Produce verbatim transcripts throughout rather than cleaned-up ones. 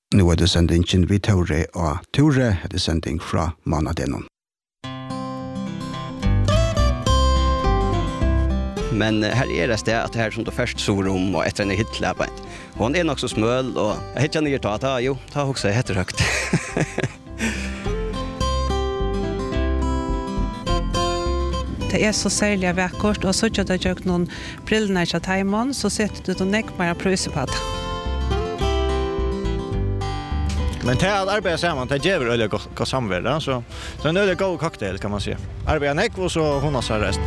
Nå er det sendingen vi Tore og Tore er det sending fra Manadenon. Men her er det sted at det her som du først så rom og etter en hittløpet. Hon er nok så smøl, og jeg heter nye ta, ta, jo, ta også, jeg heter høyt. Det er så særlig vekkort, og så ikke det gjør noen brillene til Taimon, så setter du noen ikke mer prøyse på det. Men det att arbeta samman, det ger öliga gott samvärde, så så en öliga god cocktail kan man säga. Arbeta näck och så hon har så rest.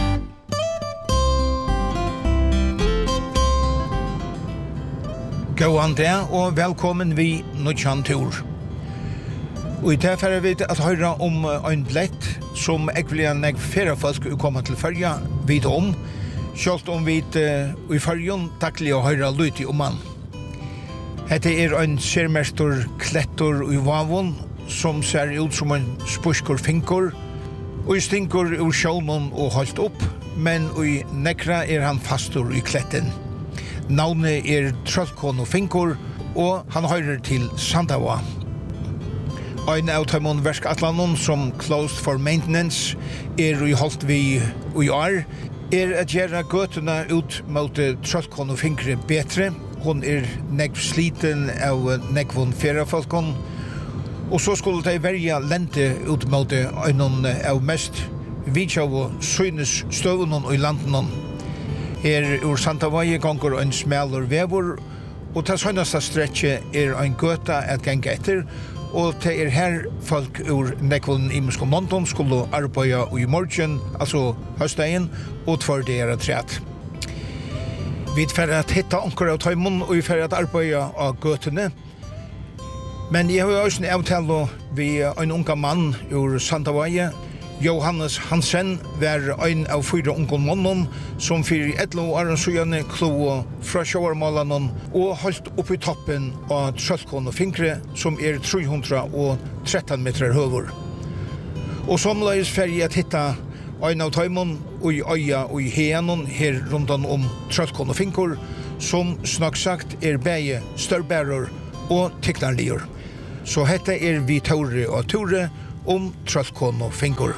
Gå Andrea och välkommen vi Nochan Tour. Och det är vi att höra om en billett som äckligen näck flera folk kommer till följa vid om. Självt om vi i följon tackliga och höra lite om man. Hette er en sermester klettor i vavon som ser ut som en spuskor finkor og i stinkor ur sjålmon og holdt opp, men i nekra er han fastor i kletten. Navnet er Trollkon og Finkor, og han høyrer til Sandawa. Ein av Taimon verskatlanon som closed for maintenance er i holdt vi i år, er at gjøre gøtene ut mot Trollkon og Finkre betre. Hon er negv sliten av negvon ferafolkon, og så skulle de verja lente ut mot øynon av mest vidtjav og søynes støvunon i landen. Her ur Santavaje gonger en smalur vevor, og til søyneste stretche er en gøta et genge etter, og til er her folk ur negvon i Muskomondon skulle arbeida i morgen, altså høstdagen, og tvar det er træt. Vi får att hitta onker av Taimon og vi får att arbeta av gøtene. Men jeg har også en avtale ved en unga mann ur Santavaje. Johannes Hansen var en av fyra unga mannen som fyrir etlo år søgjane klo fra sjåarmålanen og holdt opp i toppen av Trollkon og Finkre som er tre hundre og tretton meter høver. Og somleis får jeg at hitta ein av Taimon og i øya og i heanon her rundan om Trollkon og Finkor, som snakk sagt er bæge størbærer og tiklarlier. Så hette er vi Tore og Tore om Trollkon og Finkor.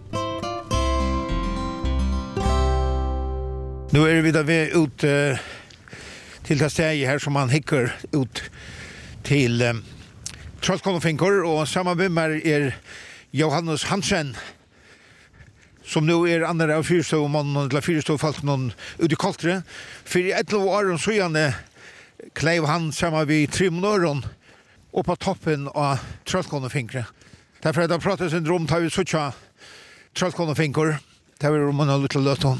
Nå er vi da ved ut uh, til det stedet her som man hikker ut til um, Trollkon og Finkor, og sammen med meg er Johannes Hansen, som nu er andre av fyrståmannen, eller fyrståfalkenen ut i Koltre. For i et av åren så gjerne kleiv han sammen vid tre måneder og på toppen av Trollkon og Finkre. Derfor er det pratet sin rom, tar vi suttja Trollkon og Finkor. Det er rommen av Luttle Løton.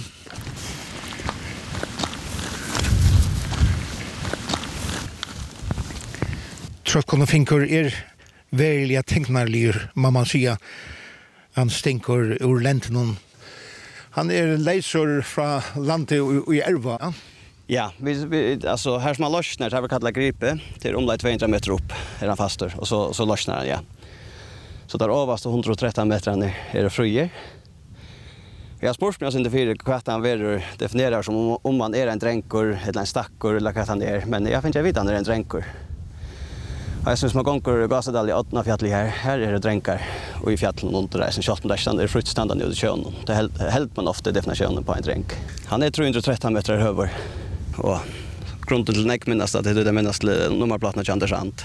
Trollkon og Finkor er verilige tenknarlige, må man sige. Han stinker ur lenten. Han er leiser fra landet i Erva. Ja, vi, vi, alltså här som man lossnar, det har vi kallat gripe, till omlai tvåhundra meter upp är han fastor, och så, så lossnar han, ja. Så där överst hundratretton meter är det fröjer. Jag har spurt mig inte för vad han vill definiera som om, om man är en dränkor eller en stackor eller vad han är, men jag finns jag vet han är en dränkor. Och jag syns man gånger gasadal i åttna fjälli här, här är det dränkar och i fjällen under där, som kört med där stannar fruktstandande ut i kön. Det är helt man ofta definitionen på en dränk. Han är trehundratretton meter höver. Och grunden till näck minnas att det är det minnas nummerplattorna till Andersant.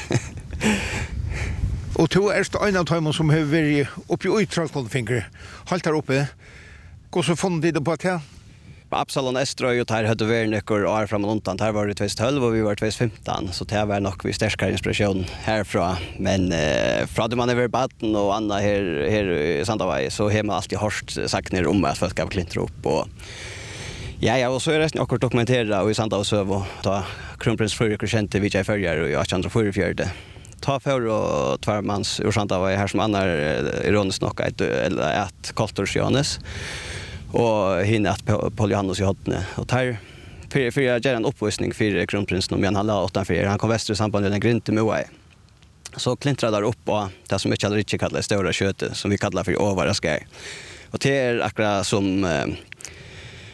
Och to är det en av Taimon som har varit uppe i Trollkon och Finkre. Halt här uppe. Gå så funnet det på att här? Absalon Estrøy og her hadde vært nøkker år frem og undan. Her var det tjugo tolv og vi var tjugo femton, så det var nok vi sterkere inspirasjon herfra. Men eh, fra det man er ved baden og annet her, her i Sandavai, så har man alltid hørt sakner om at folk har klintret opp. Og ja, ja, og så er resten akkurat dokumenteret og i Sandavai søv, og da kronprins Fredrik kjente vi ikke i følger og i åttende fyrtiofyra. Ta för och tvärmans ur Sandavai här som annar ironisk nok eller ett Koltors Johannes. Og hinne at Paul Johannes i hodne. Og der, for, for jeg gjør en oppvisning for kronprinsen, men han la åttan for han kom vester i samband med den grinte Moai. Så klintret der opp på det som ikke hadde ikke kallet større kjøte, som vi kallar for overraskær. Og det er akkurat som eh,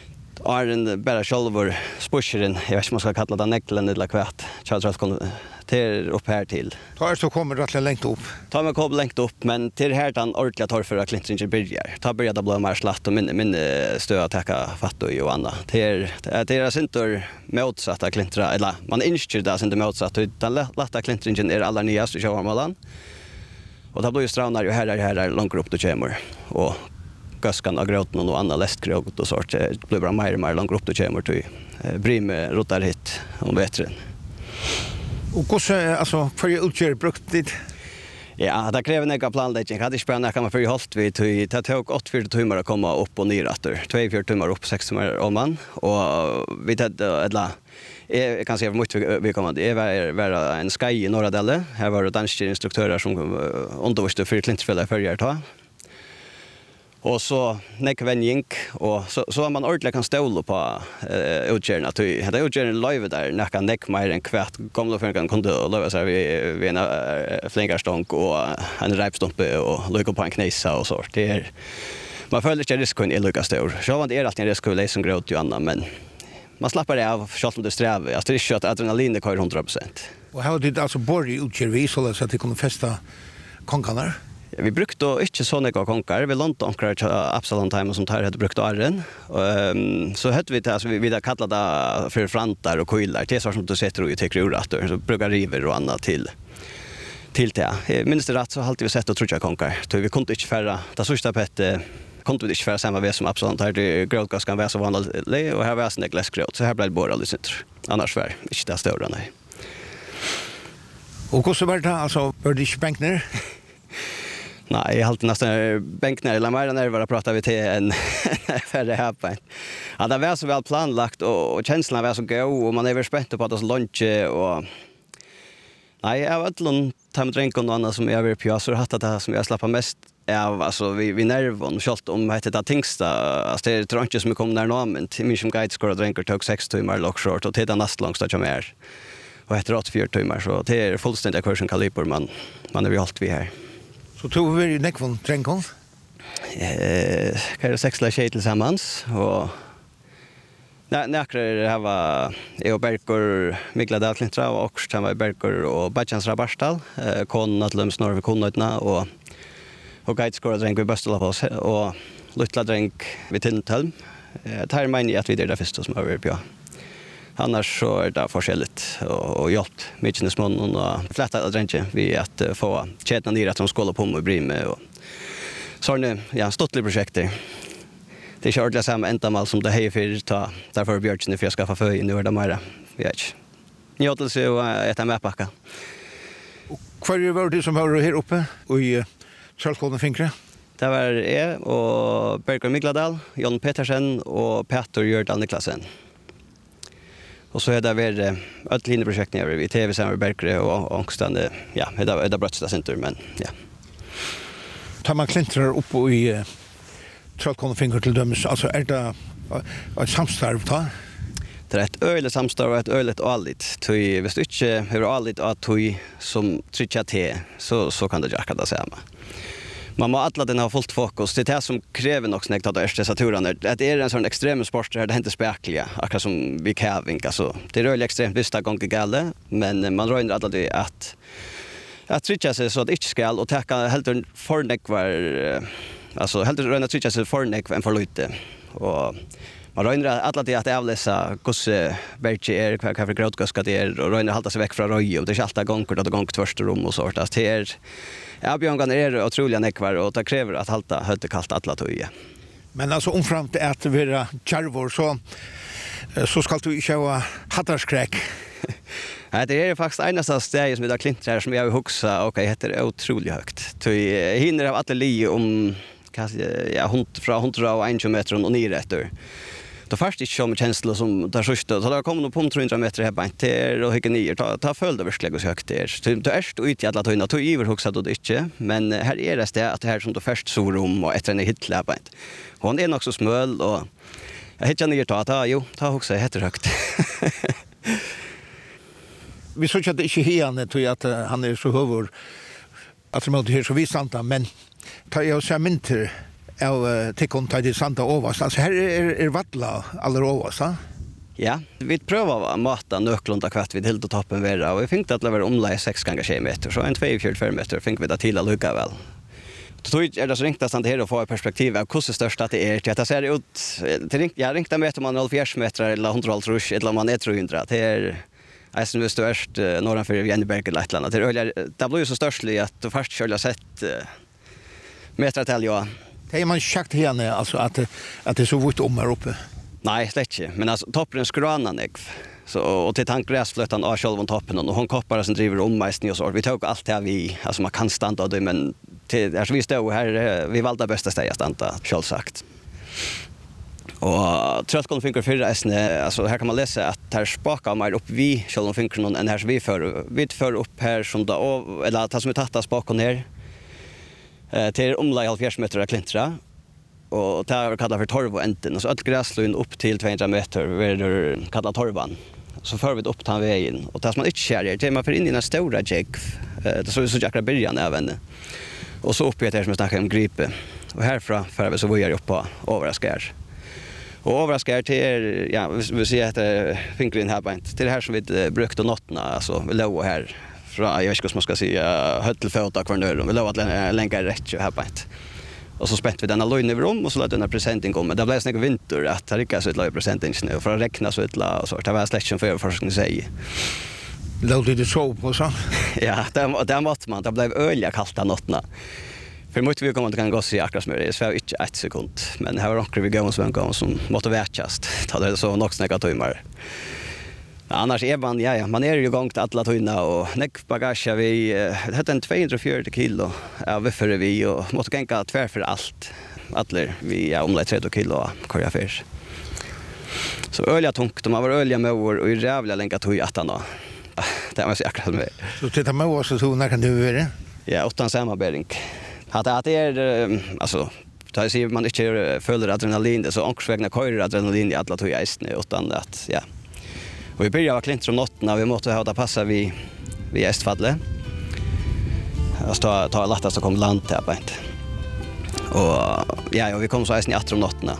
Arjen bara självor spusheren, jag vet inte om man ska kalla det neklen eller kvart. till upp här till. Tar så kommer det att längt upp. Ta mig kom längt upp men till här den ordentliga torrföra klintringen börjar. Ta börjar det bli mer slatt och min min stöd att täcka fatt och Johanna. Till det är inte motsatta klintra eller man inskriver det inte motsatt utan lätta klintringen är allra nyaste i Sjövarmålan. Och det blir ju stranar ju här där här långt upp då kommer och gaskan av gråten och andra lästgröt och sånt det blir bara mer och mer långt upp då kommer till brim rotar hit om bättre. Och hur så alltså för ju utgör brukt dit. Ja, det kräver några planläggning. Hade jag spännande kan man för ju hållt vi till det tog åtta timmar att komma upp och ner åter. två timmar upp sex timmar om man och vi hade eller jag kan säga mycket vi kommer det är vara en sky i norra delen. Här var det danska instruktörer som undervisade för Klintfälla förra ta. Och så näckvänjing och så så man ordentligt kan ståla på eh utgärna att det är utgärna live där näcka näck mer än kvart gamla för kan kunde lova så vi vi en flinkarstånk och en räpstompe och lucka på en knäsa och så det är man följer inte risken i lucka stor. Så man det är alltid en risk att läsa gröt ju andra men man slappar det av själv om det strävar. Alltså det är inte att adrenalin det kör hundra procent. Och how did alltså borg utgör så att det kunde fästa konkarna? Vi brukte inte så några konkar. Vi lånade omkring Absalon Time som tar hade brukt arren. Um, så hade vi det alltså vi vi där kallade det för frantar och kyllar. Det är så som du sätter och tycker ur att så brukar river och annat till till det. Minst det rätt så har alltid vi sett och tror jag konkar. Så vi kunde inte färra. Det första pet kunde vi inte färra samma väg som Absalon tar det grötgas kan vara så vanligt och här var det glasgröt så här blev det bara lite center. Annars var inte det stora nej. Och hur så var det alltså var det spänkner? Nej, jag har alltid nästan bänknar eller mer när vi pratar vi till en färre här på. Ja, det var så väl planlagt och, och känslan var så god och man är väl spänd på att det är lunch och nej, jag vet inte om drink och annat som jag vill på så har det som jag slappar mest av alltså vi vi nervon skalt om heter det tingsta alltså det tror inte som kommer där nå men till mig som guide skor drinkar tog sex timmar lock short och till den nästa långsta som är och heter åtta fyra timmar så det är fullständigt kursen kaliber man man är vi allt vi här. Så tog vi näck från tränkon? Eh, kan det sexla tjej tillsammans och nej, näkrar det var jag och Berkor Mikla Dalklintra och också var Berkor och Bachans Rabastal eh kon att löms norr för konotna och och guide score drink vi bästa på oss och lilla drink vi Tintholm. Eh tar mig att vi det där första som över på. Annars så är det forskjelligt och, och hjälpt mycket med smån och flätta att dränka vi att uh, få tjäna ner att de skålar på med bry med och sådana ja, stottliga projekter. Det är inte ordentligt samma ändamål som det här för att ta därför björken för jag skaffa för in nu är det mer. Vi vet inte. Njutelse och äta medpacka. Kvar var det som var här uppe och i Charleston Finkre? Det var jag och Berger Mikladal, Jon Petersen och Petter Gördal Niklasen. Och så är det väl ett litet projekt när vi T V samar Berkre och Angstan ja, det är det brötsta center men ja. Tar man klintrar upp i Trollkon Finger till dömes alltså är det ett samstarv ta? Det är ett öligt samstarv och ett öligt allit. Tui visst inte hur allit att tui som trycka te så så kan det jacka det samma. Man må alla den ha fullt fokus. Det är det som kräver nog snägt att ersta saturerna. Det är en sån extrem sport där det inte späckliga. Akkurat som vi kaving alltså. Det är väldigt extremt visst gånger galle, men man rör alla det att att trycka sig så att det inte ska och täcka helt för nekvar alltså helt röna trycka sig för nekvar än för lite. Och man rör alla det att avläsa hur berge är vad för grötgas ska det är och rör hålla sig väck från röj och det är alltid gånger att gång första rum och så att det är ja, björngarna är otroliga nekvar och det kräver att halta hötte kallt alla toje. Men alltså omframt att vara charvor så så ska du inte ha hattarskräck. Ja, det är faktiskt enaste stället som vi har klintrar som jag har huxa och heter det otroligt högt. Du hinner av alla li om kanske ja hund från hundra och en meter och ner efter. Då först inte som känsla som där sista så där kommer nog på trehundra meter här bänt där och hycken ner ta ta följde verkligen så högt där. Du är stå ut i alla tunna tog över huxa då inte men här är det det att det här som då först så rum och efter en hitla bänt. Hon är nog så smäll och jag hittar ner ta ta jo ta huxa heter högt. Vi såg att det inte hian tror jag att han är så huvud att det måste så visst sant men ta jag så minter av tekon ta det santa ovas alltså här är är vattla alla ovas va. Ja, vi prøver å mata nøklunda kvart vid hilt og toppen vera, og vi fikk det til å være omlai seks ganger tjei meter, så en tjuefire meter fikk vi det til å lukka vel. Då är det så ringt att här och få ett perspektiv av hur störst att det är. Till att det ser ut, till jag ringte med om man är fjärde meter eller hundra trusch eller om man är trehundra. Det är alltså det störst norran för Jenneberg eller ett annat. Det det blir ju så störstligt att du först skulle ha sett meter till ja. Det är man schakt här nu alltså att att det är så vitt om här uppe. Nej, slett inte. Men alltså toppen skranan jag. Så och till tankgräsflötan av själva toppen och hon koppar som driver om mig och så. Vi tog allt här vi alltså man kan stanna då men till alltså vi står här vi valde bästa stället att stanna självsagt. Och tröttkon finkar för resten alltså här kan man läsa att här spakar mer upp vi själva finkar någon än här så vi för vi för upp här som då eller att som vi tatta spakar ner eh till omlai halvfjerds meter att klintra. Och det är kallat för torvoenten och så allt gräslön upp till tvåhundra meter är kallat torvan. Så för vi upp ta vägen och det som man inte kör det man för in i den stora jig det så så jäkla början även. Och så upp i det som snackar om gripe. Och härifrån för vi så var jag upp på överraskar. Och överraskar till er, ja vi ser att det finkrin här på inte till det här som vi brukte nottna alltså vi låg här från jag vet inte vad man ska säga höll till fota kvar nu vi låg att länka rätt här på inte. Och så spänt vi denna lögn över om och så lät den här presenting komma. Det blev snägg vinter att det rikar så ett lög presenting nu för att räkna så ett la och så. Det var släkt som för forskning säger. Låt det så på så. Ja, det det måste man. Det blev öliga kallt av nottna. För måste vi komma att kan gå se akkurat smör. Det svär inte ett sekund. Men här var onkel vi går och svänger som måste vätchast. Ta det så nog snägga timmar. Annars är man ja, ja man är ju igång till alla tunna och näck bagage vi det hade en tvåhundrafjortio kilo av för vi och måste gänga tvär för allt. Allir vi är omlai trettio kilo kör jag fisk. Så ölja tungt de har varit ölja med år och i jävla länka tog i attan då. Det var så akkurat med. Så titta med oss så när kan du göra? Ja, åttan samarbering. Att att det är alltså då ser man inte följer adrenalin det så anksvägna kör adrenalin i alla tog i isen utan att ja. Och vi började vara klint om nottna vi måste ha det passa vi vi Estfadle. Jag står ta lättast att komma land här på inte. Och ja, och vi kom så isen i åtta om nottna.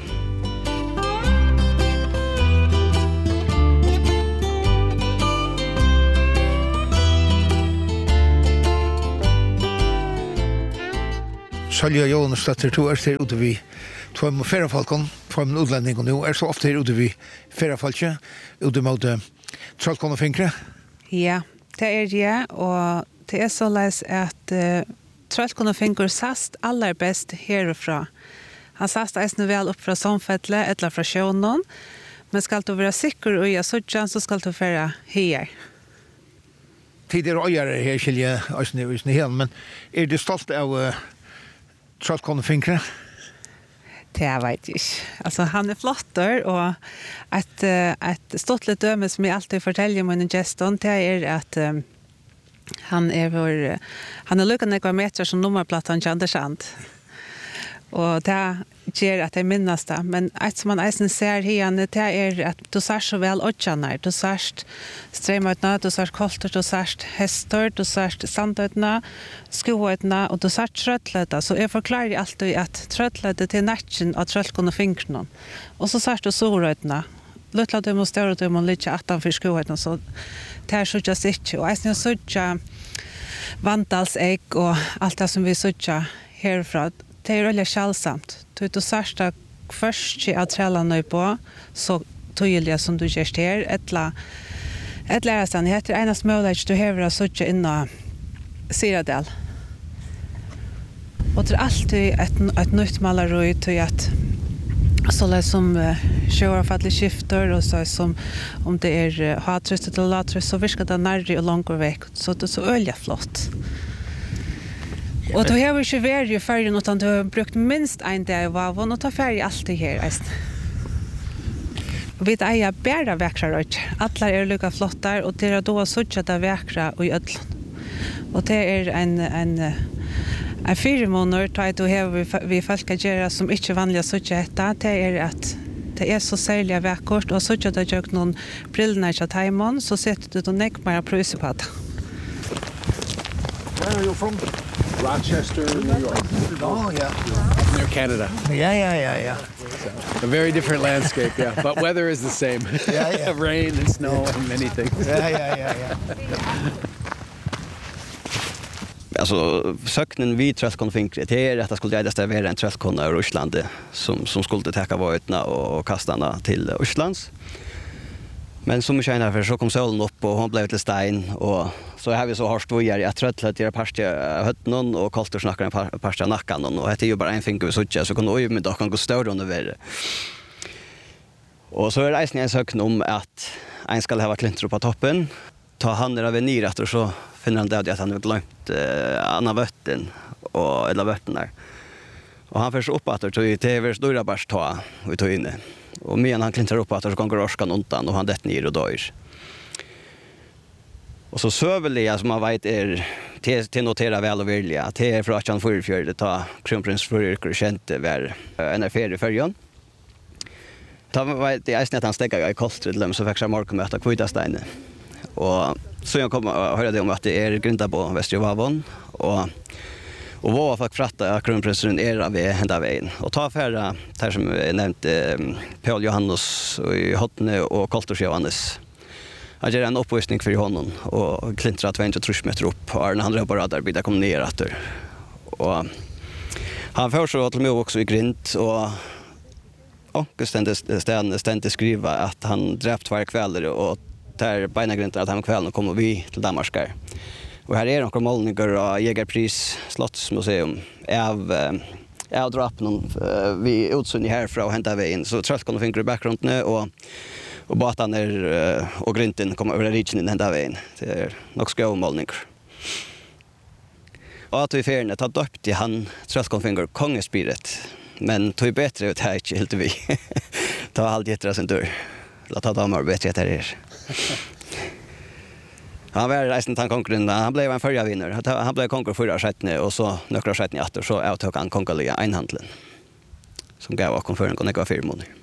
Sölja Jonas stötter to är där ute vi två med ferrafalkon från utlänning och nu är så ofta här ute vi ferrafalche ute mot Trollkon och Finkre. Ja, det är det och det är så läs att uh, Trollkon och Finkre sast allra bäst härifrån. Han sast är väl upp från Somfettle eller från Sjönon. Men ska du vara säker och jag sådär så ska du föra här. Tidigare öjare här skilja oss nu i hel men är du stolt av uh, Trollkon och Finkre? Det jag vet inte. Alltså han är flottar och ett ett stort litet döme som jag alltid fortäljer mina gäster det är att um, han är vår han är lika några meter som nummerplattan Jandersand. Och det ger att det minnas det men ett som man eisen ser här det är att du ser så väl åtjanar du ser strömötna du ser kolter du ser hästar du ser sandötna skoötna och du ser tröttlöta så jag förklarar alltid att tröttlöta till natten av Trollkon och Finkren och så ser du sorötna lutla du måste göra du måste lite attanför skoötna så det är så just inte och eisen så vandalsägg och allt det som vi sådär härifrån det är väldigt kjallsamt. Du är särskilt först att trälla nu på så tydliga som du gör här. Ettla, ett lärarstand. Det heter ena möjlighet du häver att söka innan Syradel. Och det är alltid ett, ett nytt malaröj till att så det som uh, sjöarfallet skifter och så som om det är uh, hatröstet eller latröst så virkar det närre och långt väck. Så det är så öliga flott. Och då har vi inte varit i färgen utan du har brukt minst en dag av vaven och ta färg alltid här. Vi äger bara väckra rönt. Alla är lika flottar och det är då så att det väckra och i ödlan. Och det är en, en, en fyra månader att vi har vi folk att göra som inte vanliga så att det är att det är så särliga väckort och så att det gör någon brillorna i Taimon så sätter du då näckmara pröjser på det. Where are you from? Rochester, New York. Oh, yeah. Near Canada. Ja, ja, ja, ja. So, a very different landscape, yeah. But weather is the same. Yeah, yeah. Rain and snow and many things. Ja, ja, ja, ja. Alltså söknen vi tröskonfinkret det är att det skulle räddas det vara en tröskonna i Ryssland som som skulle täcka våtna och kastarna till Rysslands. Men som tjänar för så kom solen upp och hon blev till stein och så har vi så harst vojar i att tröttlet i parste hötten och kallt och snackar en parste nackan och det är ju bara en finger vi såg så kunde oj med då kan gå större under värre. Och så är det en sökn om att en ska ha klinter på toppen ta handen av ner efter så finner han det att han har glömt eh, andra vötten och eller vötten där. Och han förs upp att det är T V:s dörra bara ta vi tog inne. Och men han klintar upp att det går orskan undan och han det ner och dör. Och så sövliga som man vet är till till notera väl och vilja till för att han får för det ta kronprins för kände väl en affär i förjon. Ta vet det är snett han stäcker i kostredlem så växer marken med att kvita steinen. Och så jag kommer att höra det om att det är grundat på Västerjavon och och vad fick fratta kronprinsen era vid hända vägen och ta affära där som jag nämnt eh, Paul Johannes och i Hotne och Koltors Johannes. Jag gör en uppvisning för honom och klintra tvåhundratre meter upp och när han drar på radarbilder kom ner efter. Och han får så till mig också i grint och och ständigt ständigt ständigt skriva att han dräpt varje kväll och där beinagrinten att han kvällen kommer vi till Danmarkar. Och här är några målningar och Jägarpris slottsmuseum av av drappen vi utsyn härifrån och hämta vägen så trött kan du finna i bakgrunden nu och och båten är och grinten kommer över riken in hämta vägen. Det är nog skå målningar. Och att vi färna tar döpt i han trött kan finna kongespiret men tog bättre ut här inte helt vi. Ta allt jättera sin tur. Låt ta damer bättre att det är. Han var resten han konkurren. Han blev en förra vinnare. Han blev konkurren förra sättne och så några sättne efter så avtog han konkurliga einhandlen. Som gav och konkurren kunde gå fyra månader.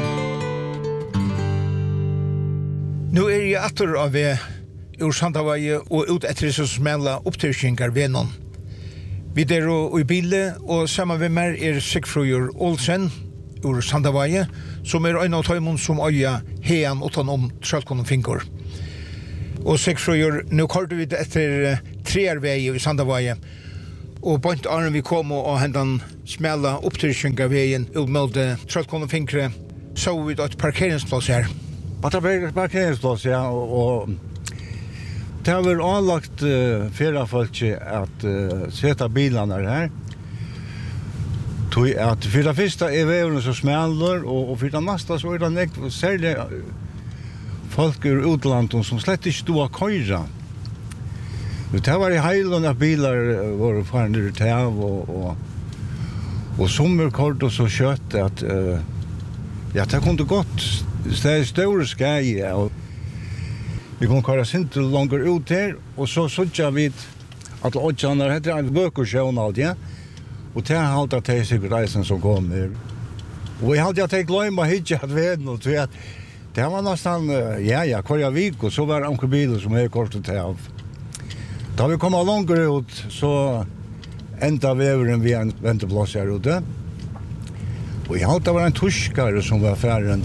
Nu är jag åter av ur Sandavaje och ut efter så smälla upptryckningar vid någon. Vi där och i bilen och samma med mig är Sigfröjer Olsen ur Sandavaje som är en av tajmon som öja hean utan om tröllkonen finkor. Och Sigfröjer, nu kallar vi det efter trearväg i Sandavaje och på inte annan vi kom och händan smälla upptryckningar vägen ut mot tröllkonen finkre så vi då ett parkeringsplats här. Bara parkeringsplats, ja, och det har väl anlagt uh, flera folk att uh, sätta bilarna här. Tog att för det första är vägen så smäller och, och för det nästa så är det nek, särskilt folk ur utlandet som slett inte stod att köra. Det var i heilen att bilar var farande till av och, och, och sommerkort och så kött att uh, ja, det kunde gått det är stora skär och vi kommer köra sin till långt ut här och så såg vi att åtgärder heter en bökersjön allt ja och det har hållit till sig reisen som kommer och vi hade jag tänkt glömma hit att veden och att det var nästan ja ja köra vik och så var det en bil som är kort till av då vi kommer långt ut så ända vägen vi en vänteplats här ute och jag hade det var en tyskare som var färden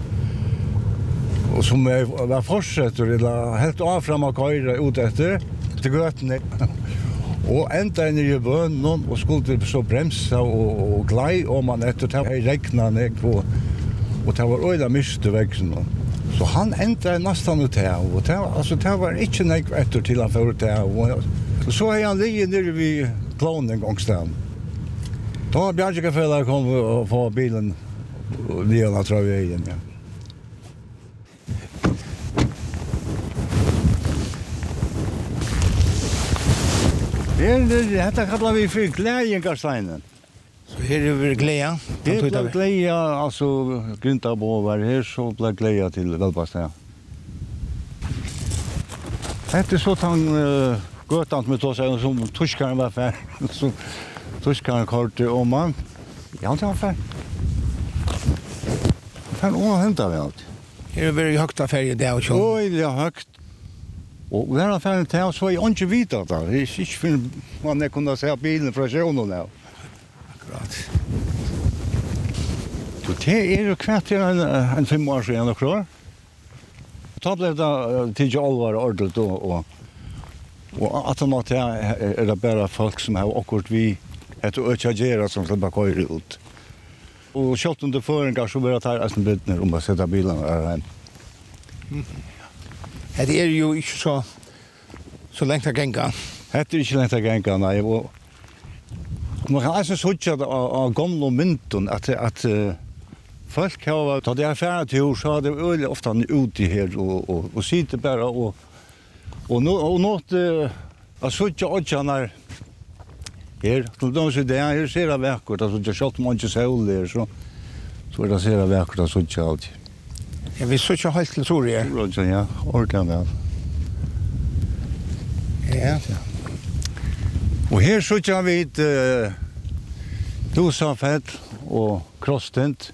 och som var fortsätter eller helt av fram och köra ut efter till götne och ända in i bön och skulle så bromsa och, och glaj om man efter det regna ner på och det var öda myste växen så han ända nästan ut här och det var alltså det var inte nek efter till han för det och så är han ligger ner vid planen en gång stan då har Björnska föräldrar kom och få bilen ner tror jag igen ja. Det är detta kallar vi för glädjengarsteinen. Så här är vi glädja. Det är glädja, alltså grynta på var här så blir glädja till Välbastad. Det är så att han uh, göttant med oss som tyskaren var för så tyskaren kort om man. Ja, det var för. Fan och hämta vi allt. Här är vi högt affär det och så. Oj, det är högt. Och där har fan det så jag inte vet att det är inte för man kunde se bilen från sjön nu. Akkurat. Så det är ju kvart till en, en fem år sedan och klar. Då blev det till allvar ordentligt då och och att man är det bara folk som har akkurat vi ett ökagera som släpper köra ut. Och skott under föringar så börjar ta en bit om att sätta bilarna där. Det är ju inte så så länge att gänga. Det är inte länge att gänga, nej. Och man kan alltså söka av gamla mynten att att folk har tagit affärer till så har det öl ofta ute här och och och sitter bara och och nu och något att söka och när här då då så det här ser det verkligt alltså jag skott man inte så där så så det ser det verkligt att söka allt. Ja, vi söker helt till Soria. Ja, ja, ordentligt. Ja. Och här söker vi ett uh, Dosafett och Krosstent.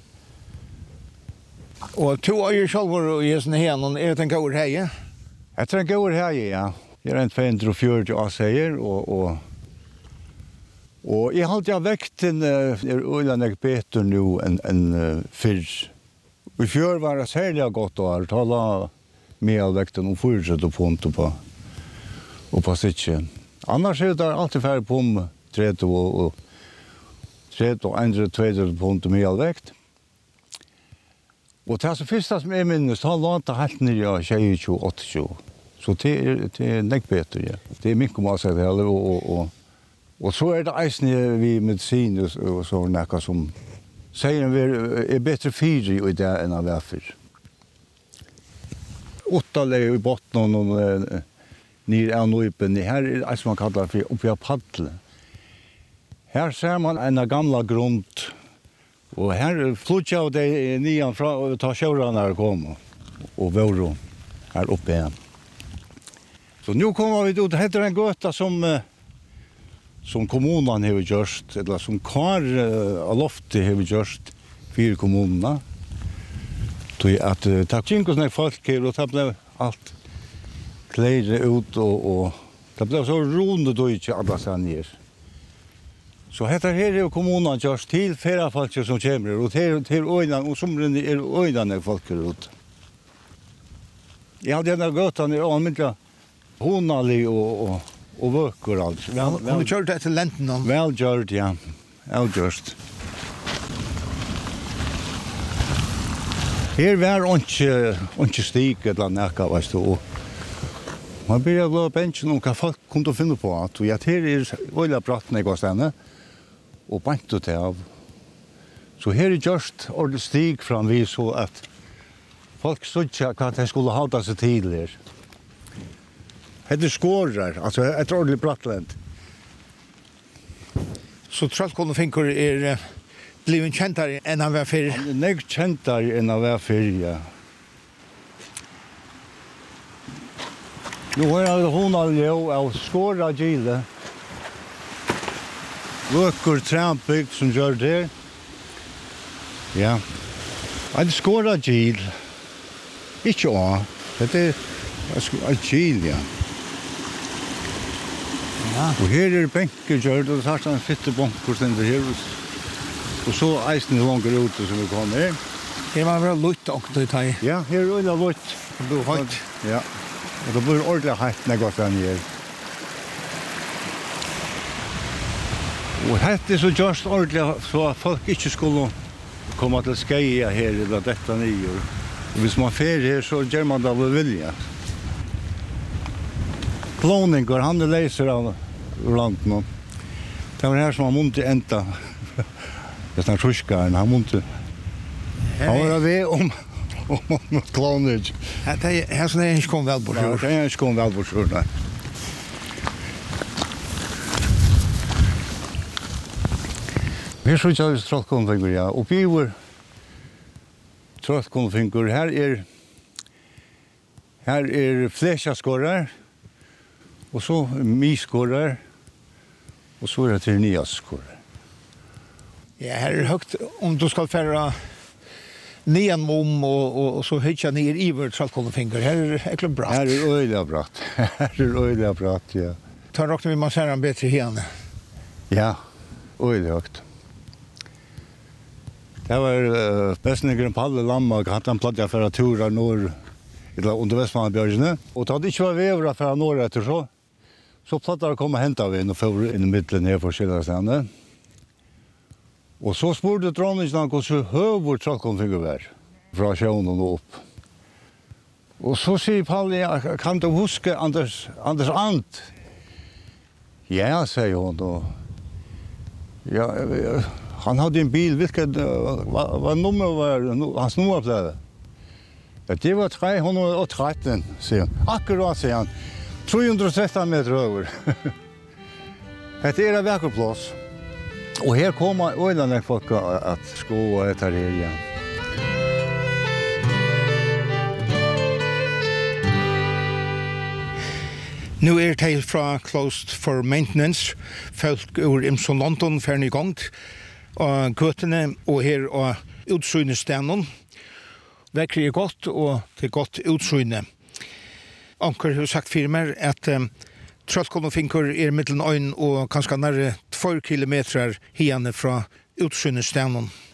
Och två av er själva i sån här någon är det en god heje? Jag tror en god heje, ja. Det är en femhundrafjortio jag säger och och och jag har jag väkten är öland bättre nu än en fisk. Vi fjör var det särskilt gott att tala med väkten och fortsätta på punkt på och på sitt. Annars är det alltid färre på om trettio och och trettio och andra tvåtio punkt med allväkt. Och det är så första som är minst har lånat helt ner i tjugo åttio. Så det är det är näck bättre, ja. Det är mycket mer så det och och och och så är det isen vi medicin och så näka som säger vi är bättre fyra i det än av varför. Åtta läge i botten och ner är nu uppe här är det som man kallar för uppe på paddel. Här ser man en gamla grund och här flyttar det nian från och tar sjörarna när kommer och våro här uppe igen. Så nu kommer vi ut det heter en gata som som kommunen har gjort eller som kar av loftet har gjort för kommunerna. Då att ta kinko när folk är och ta blev allt kläder ut och och det blev så runda då inte alla så ner. Så heter här är kommunen just till flera folk som kommer och till till öjdan och som är öjdan när folk är ut. Jag hade den gatan i allmänna honali och och och vökor allt. Väl vi körde det till länten om. Väl gjort, ja. Väl just. Här var inte inte stig eller näka vad stå. Man börjar gå benchen och kan folk kunde finna på att jag här är öliga prattna går sen och bant det av. Så här är just ordentligt stig fram vi så att folk såg att det skulle hålla sig till där. Det skårar, alltså ett ordentligt brattland. Så Trollkonde Finkor är uh, blivit käntare än han var för. Han är nägg käntare än han var för, ja. Nu har jag hon alldeles av skåra gile. Vökor trampig som gör det. Ja. En skåra gil. Ikke å. Det är en gil, ja. Ja. Och här är bänker gjort och så har han fitte bänker sen det här. Och så eisen långt ut som vi kommer. Det var väl lutt och det tar. Ja, här är det lutt. Det blir högt. Ja. Och det blir ordentligt högt när gått den här. Och här är så just ordentligt så att folk inte skulle komma till skeja här eller detta nio. Och hvis man fer här så gör man det av vilja. Kloninger, han er leiser av landet nå. Det var her som han måtte enda. Det er tyskeren, han måtte. Han var ved om, om, om kloner. Det er her som er ikke kom vel bort. Ja, det er ikke kom vel bort, nei. Her så ikke vi Trollkondefingur, ja. Og vi var Trollkondefingur, her er her er flesjaskårer, och så miskårar och så är det till niaskårar. Ja, här är högt om du ska färra nian mom och, och, och så hitcha ner i vårt Trollkondefingur. Här är det äckligt bra. Här är öjliga bratt. Här är öjliga bratt, ja. Tar råkna vi man ser en bättre igen. Ja, öjliga högt. Det var uh, bestningeren Palle Lamma, han plattade för att tura norr eller under Västmanlandsbjörgene. Och då det inte var vävra för norr efter så, så plattade det komma hämta vi och för in i mitten här för skilda ställen. Och så spurgade dronningen hur så hövor trollkom fick vara från sjön och upp. Och så säger Palle, kan du huska Anders, Anders Ant? Ja, säger hon då. Ja, han hade en bil, vilket vad, vad nummer var hans nummerplåt? Ja, det var trehundratretton, säger han. Akkurat, säger han. trehundratretton meter över. Det är en vägplats. Och här kommer öarna folk att skåa ett här igen. Nu er det fra Closed for Maintenance, folk ur Imson London ferdig i gang, og køtene og her og utsynestenen. Vekker er godt, og det er godt utsyne. Anker har sagt for meg at um, Trollkondofinker er mittelen øyn og kanskje nærre två kilometer hiene fra utsynestenen.